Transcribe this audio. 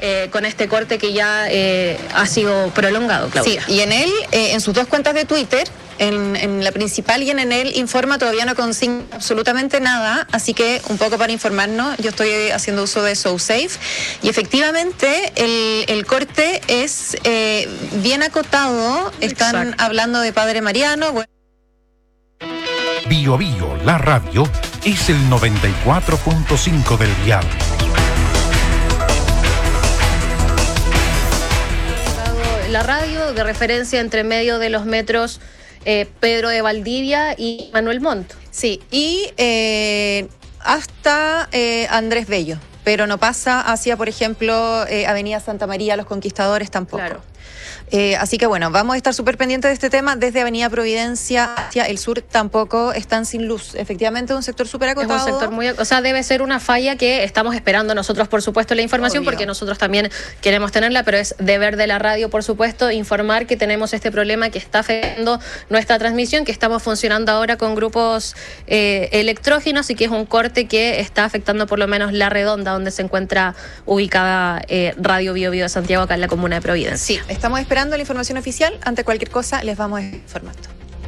con este corte que ya ha sido prolongado, Claudia. Sí, y en él, en sus dos cuentas de Twitter, en la principal y en él informa, todavía no consigna absolutamente nada, así que un poco para informarnos, yo estoy haciendo uso de SoSafe y efectivamente el corte es bien acotado. Están hablando de Padre Mariano. Bio Bio, la radio, es el 94.5 del dial. La radio de referencia entre medio de los metros Pedro de Valdivia y Manuel Montt. Sí, y hasta Andrés Bello, pero no pasa hacia, por ejemplo, Avenida Santa María, Los Conquistadores tampoco. Claro. Así que bueno, vamos a estar súper pendientes de este tema. Desde Avenida Providencia hacia el sur tampoco están sin luz. Efectivamente, un sector súper acotado. Es un sector muy... O sea, debe ser una falla que estamos esperando nosotros, por supuesto, la información, Obvio. porque nosotros también queremos tenerla, pero es deber de la radio, por supuesto, informar que tenemos este problema que está afectando nuestra transmisión, que estamos funcionando ahora con grupos electrógenos y que es un corte que está afectando por lo menos La Redonda, donde se encuentra ubicada Radio Bio Bio de Santiago, acá en la comuna de Providencia. Sí, estamos esperando la información oficial. Ante cualquier cosa les vamos informando.